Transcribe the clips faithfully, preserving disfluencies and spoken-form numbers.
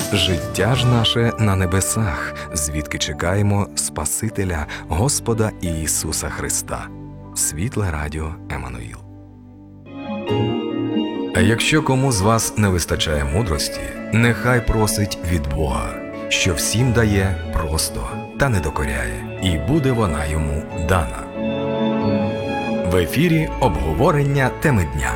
Життя ж наше на небесах, звідки чекаємо Спасителя, Господа Ісуса Христа. Світле радіо Еммануїл. А якщо кому з вас не вистачає мудрості, нехай просить від Бога, що всім дає просто та не докоряє, і буде вона йому дана. В ефірі обговорення теми дня.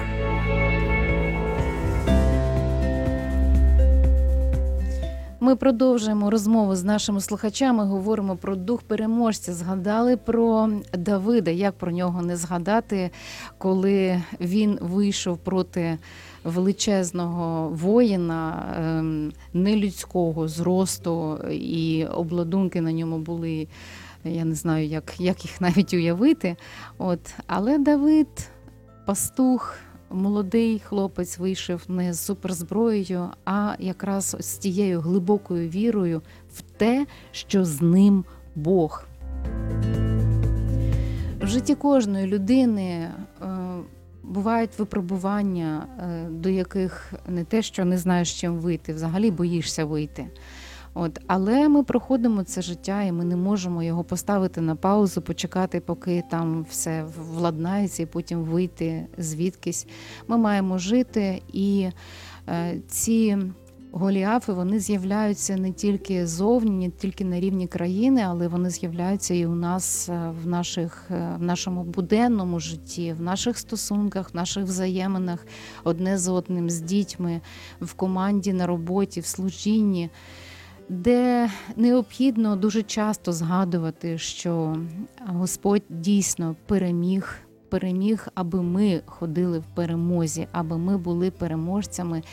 Ми продовжуємо розмову з нашими слухачами, говоримо про дух переможця. Згадали про Давида, як про нього не згадати, коли він вийшов проти величезного воїна, нелюдського зросту, і обладунки на ньому були, я не знаю, як, як їх навіть уявити. От. Але Давид, пастух, молодий хлопець, вийшов не з суперзброєю, а якраз з тією глибокою вірою в те, що з ним Бог. В житті кожної людини е, бувають випробування, е, до яких не те, що не знаєш, чим вийти, взагалі боїшся вийти. От, але ми проходимо це життя, і ми не можемо його поставити на паузу, почекати, поки там все владнається, і потім вийти звідкись. Ми маємо жити, і е, ці Голіафи, вони з'являються не тільки зовні, не тільки на рівні країни, але вони з'являються і у нас в, наших, в нашому буденному житті, в наших стосунках, в наших взаєминах одне з одним, з дітьми, в команді, на роботі, в служінні, де необхідно дуже часто згадувати, що Господь дійсно переміг, переміг, аби ми ходили в перемозі, аби ми були переможцями